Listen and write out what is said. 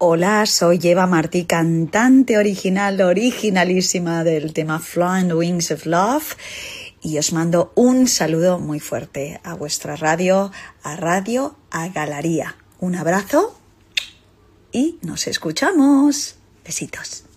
Hola, soy Eva Martí, cantante originalísima del tema Flying Wings of Love, y os mando un saludo muy fuerte a vuestra radio, a Galaría. Un abrazo y nos escuchamos. Besitos.